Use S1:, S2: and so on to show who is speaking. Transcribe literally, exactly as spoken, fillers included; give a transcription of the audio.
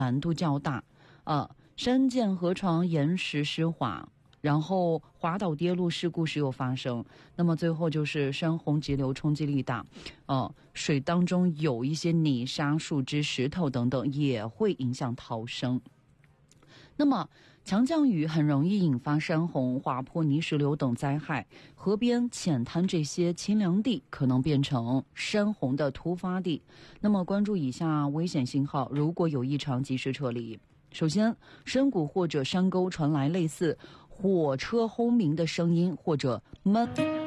S1: 难度较大，呃，山涧河床岩石湿滑，然后滑倒跌落事故时有发生。那么最后就是山洪急流冲击力大，呃，水当中有一些泥沙、树枝、石头等等，也会影响逃生。那么强降雨很容易引发山洪、滑坡、泥石流等灾害，河边、浅滩这些清凉地可能变成山洪的突发地。那么关注以下危险信号，如果有异常及时撤离。首先，山谷或者山沟传来类似火车轰鸣的声音或者闷